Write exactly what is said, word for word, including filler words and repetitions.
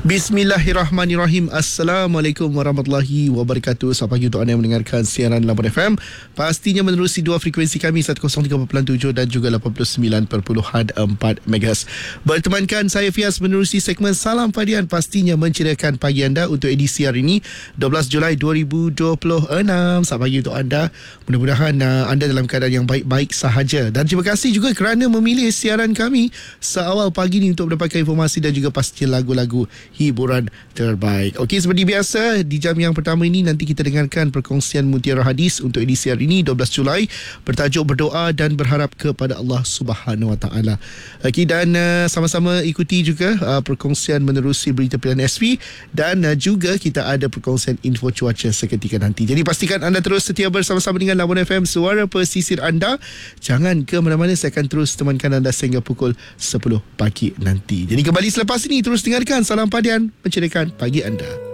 Bismillahirrahmanirrahim. Assalamualaikum warahmatullahi wabarakatuh. Selamat pagi untuk anda yang mendengarkan siaran Labuan F M. Pastinya menerusi dua frekuensi kami seratus tiga perpuluhan tujuh dan juga lapan puluh sembilan perpuluhan empat megahertz. Bertemankan saya Fiaz menerusi segmen Salam Padian, pastinya menceriakan pagi anda untuk edisi hari ini dua belas Julai dua ribu dua puluh enam. Selamat pagi untuk anda. Mudah-mudahan uh, anda dalam keadaan yang baik-baik sahaja. Dan terima kasih juga kerana memilih siaran kami seawal pagi ini untuk mendapatkan informasi dan juga pastinya lagu-lagu hiburan terbaik. Okey, seperti biasa di jam yang pertama ini nanti kita dengarkan perkongsian Mutiara Hadis untuk edisi hari ini dua belas Julai bertajuk berdoa dan berharap kepada Allah Subhanahu Wa Taala. Okey, dan uh, sama-sama ikuti juga uh, perkongsian menerusi berita pilihan S P dan uh, juga kita ada perkongsian info cuaca seketika nanti. Jadi pastikan anda terus setia bersama-sama dengan Labuan F M, suara pesisir anda. Jangan ke mana-mana, saya akan terus temankan anda sehingga pukul sepuluh pagi nanti. Jadi kembali selepas ini terus dengarkan Salam Padian menceriakan pagi anda.